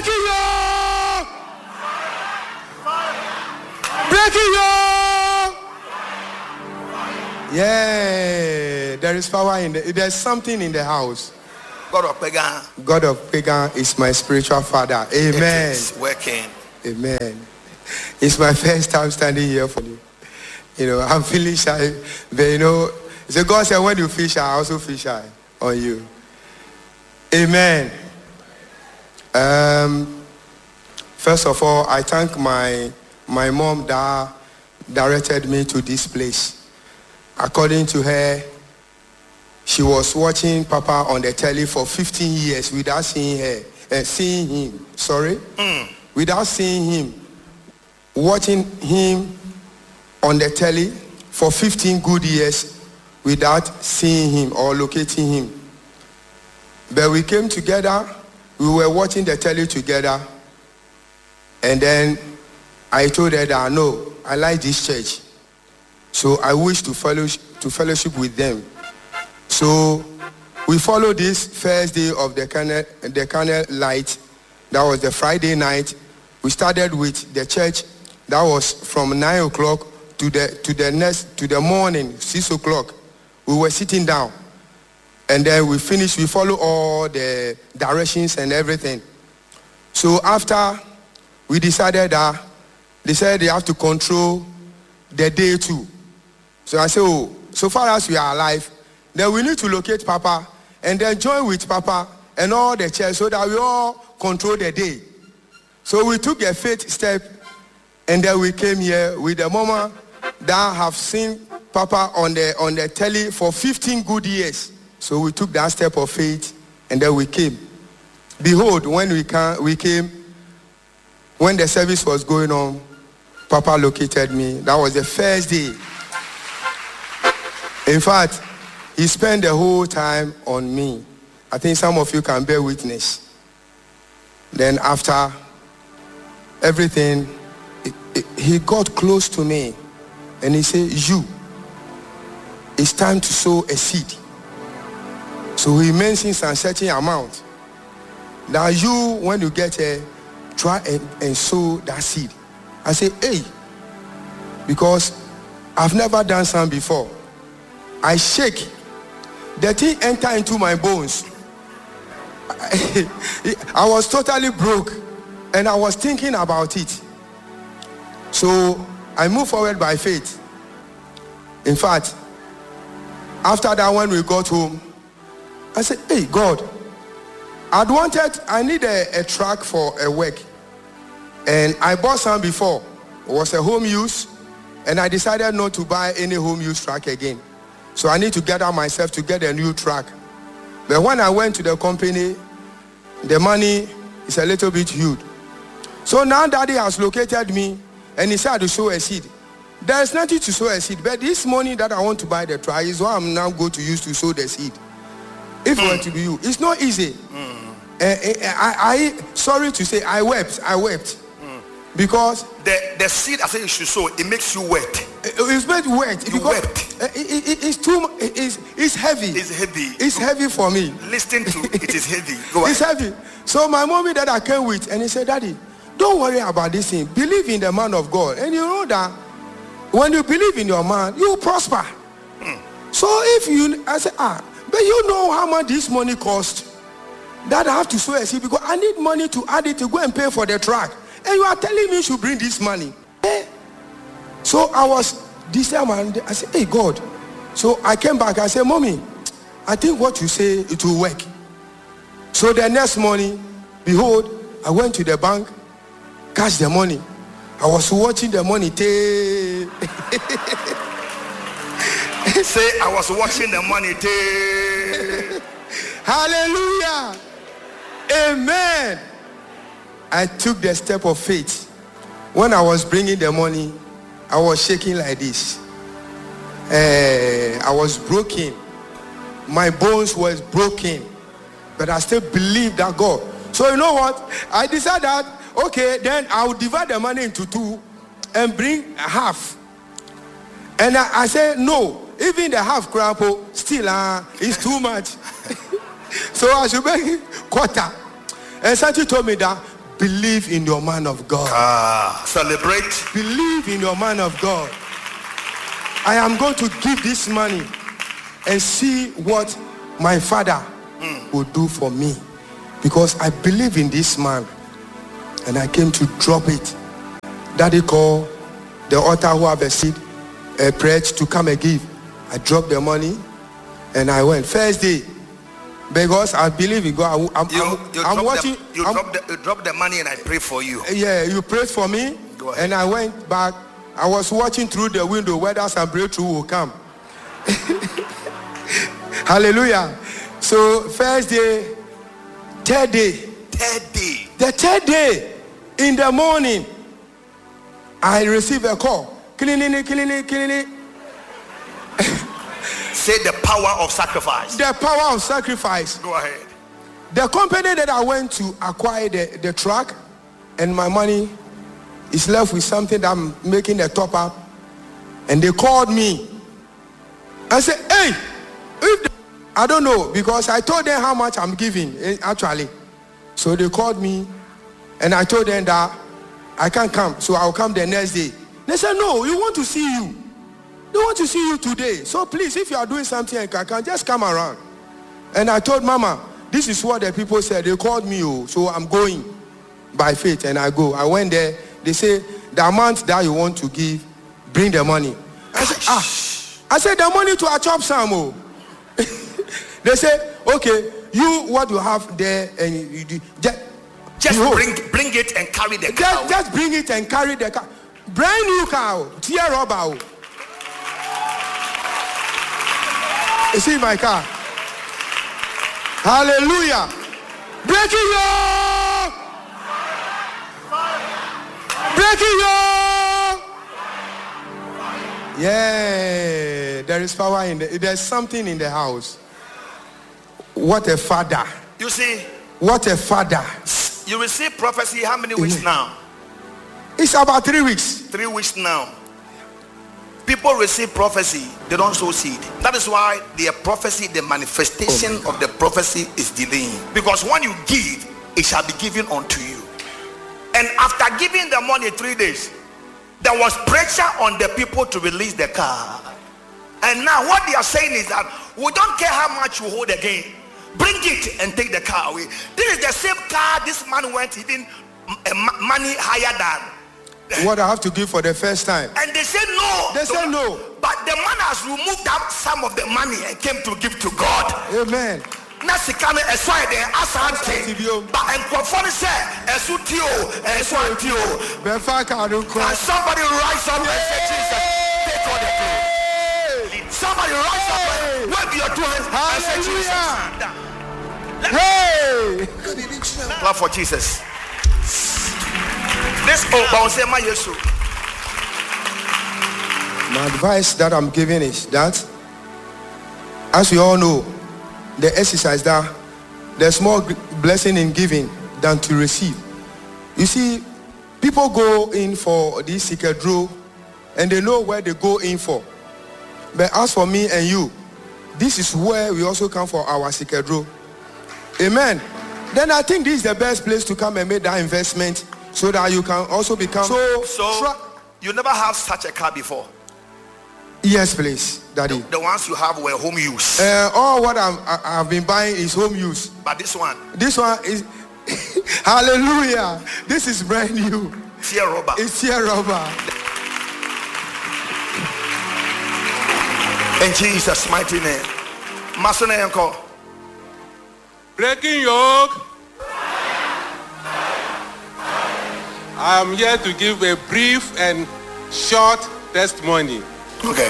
Breaking yoke! Breaking yoke! Yeah, there is power in there's something in the house. God of Pagan. God of Pagan is my spiritual father. Amen. It is working. Amen. It's my first time standing here for you. You know, I'm feeling shy, but you know, so God said, when you feel shy, I also feel shy on you. Amen. First of all, I thank my mom that directed me to this place. According to her, she was watching Papa on the telly for 15 years without seeing him. Without seeing him. Watching him on the telly for 15 good years without seeing him or locating him. But we came together, we were watching the telly together, and then I told her that, no, I like this church. So I wish to fellowship with them. So we followed this first day of the candle light. That was the Friday night. We started with the church. That was from 9 o'clock to the morning, 6 o'clock. We were sitting down. And then we finished, we followed all the directions and everything. So after we decided that, they said they have to control the day too. So I said, oh, so far as we are alive, then we need to locate Papa and then join with Papa and all the church so that we all control the day. So we took a faith step, and then we came here with the mama that have seen Papa on the telly for 15 good years. So we took that step of faith, and then we came. Behold, when we came, when the service was going on, Papa located me. That was the first day. In fact, he spent the whole time on me. I think some of you can bear witness. Then after everything, he got close to me and he said, it's time to sow a seed. So he mentions a certain amount. Now you, when you get here, try and sow that seed. I say, hey, because I've never done some before. I shake. The thing enter into my bones. I was totally broke and I was thinking about it. So I moved forward by faith. In fact, after that, when we got home, I said, hey, God, I need a truck for a work. And I bought some before. It was a home use. And I decided not to buy any home use truck again. So I need to gather myself to get a new truck. But when I went to the company, the money is a little bit huge. So now Daddy has located me and he said to sow a seed. There is nothing to sow a seed, but this money that I want to buy the truck is what I'm now going to use to sow the seed. If it were to be you, it's not easy. Sorry to say, I wept. Because the seed I say you should sow, it makes you wet. It's made wet. You wept. It's heavy. It's heavy. It's heavy for me. Listen to it is heavy. Go It's ahead. heavy. So my mommy that I came with, and he said, Daddy, don't worry about this thing. Believe in the man of God. And you know that when you believe in your man, you prosper. So I said, but you know how much this money cost? That I have to sow a seed because I need money to add it to go and pay for the truck. And you are telling me you should bring this money. So I was this time and I said, hey God. So I came back, I said, Mommy, I think what you say, it will work. So the next morning, behold, I went to the bank, cash the money. I was watching the money. Say, I was watching the money. Hallelujah. Amen. I took the step of faith. When I was bringing the money, I was shaking like this. I was broken. My bones was broken. But I still believed that God. So you know what? I decided that, okay, then I will divide the money into two and bring half. And I said, no, even the half grandpa still is too much. So I should bring quarter. And somebody told me that believe in your man of God. Celebrate. Believe in your man of God. I am going to give this money and see what my father will do for me, because I believe in this man, and I came to drop it. Daddy called the altar who have a seed, a pledge to come and give. I dropped the money and I went first day, because I believe in God. I'm watching. You dropped the money and I pray for you. Yeah, you prayed for me. Go ahead. And I went back. I was watching through the window whether some breakthrough will come. Hallelujah. So first day, third day. The third day in the morning, I received a call. Clinic. Say the power of sacrifice. The power of sacrifice. Go ahead. The company that I went to acquire the truck, and my money is left with something that I'm making a top up. And they called me. I said, hey, I don't know, because I told them how much I'm giving actually. So they called me and I told them that I can't come, so I'll come the next day. They said, no, we want to see you. They want to see you today. So please, if you are doing something and can just come around. And I told Mama, this is what the people said. They called me, so I'm going by faith, and I go. I went there. They say, the amount that you want to give, bring the money. I said, the money to a chop some. They say, okay, you what you have there, and you just bring it and carry the car. Just bring it and carry the car. Brand new car, tear rubber. You see my car? Hallelujah. Breaking yoke. Breaking yoke. Yeah, there is power in there's something in the house. What a father. You see? What a father. You receive prophecy how many weeks now? It's about 3 weeks. 3 weeks now. People receive prophecy, they don't sow seed. That is why the prophecy, the manifestation of the prophecy is delaying. Because when you give, it shall be given unto you. And after giving the money 3 days, there was pressure on the people to release the car. And now what they are saying is that we don't care how much you hold again. Bring it and take the car away. This is the same car this man went even money higher than what I have to give for the first time. And they said no. They said no. But the man has removed up some of the money and came to give to God. Amen. Nasikane eswa de asante. But en kwafoni say esutio eswantio. Befa kanunko. And somebody rise up and say, Jesus, take all the glory. Somebody rise up and wave your two hands and say, Jesus. Hey! Clap for Jesus. This my advice that I'm giving is that, as we all know, the exercise that there's more blessing in giving than to receive. You see, people go in for this secret draw and they know where they go in for. But as for me and you, this is where we also come for our secret draw. Amen. Then I think this is the best place to come and make that investment, so that you can also become so you never have such a car before? Yes, please, Daddy. The ones you have were home use. All what I've been buying is home use. But this one is hallelujah. This is brand new. Tear rubber. It's tear rubber. In Jesus' mighty name. Masone Yanko. Breaking yoke. I am here to give a brief and short testimony. Okay.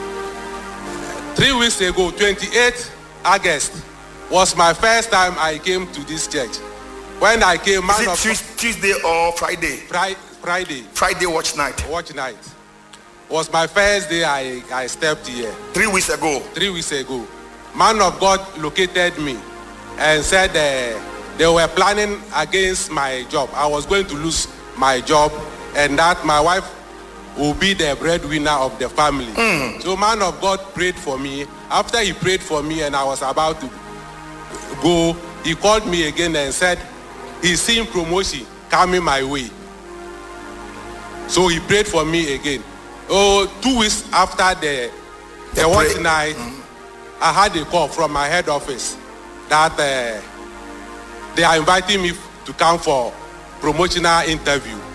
3 weeks ago, 28th August, was my first time I came to this church. When I came, Tuesday or Friday? Friday. Friday watch night. Watch night. Was my first day I stepped here. 3 weeks ago. 3 weeks ago. Man of God located me and said they were planning against my job. I was going to lose my job and that my wife will be the breadwinner of the family. So man of God prayed for me. After he prayed for me and I was about to go, he called me again and said he's seeing promotion coming my way. So he prayed for me again. 2 weeks after the one night, I had a call from my head office that they are inviting me to come for promotional interview.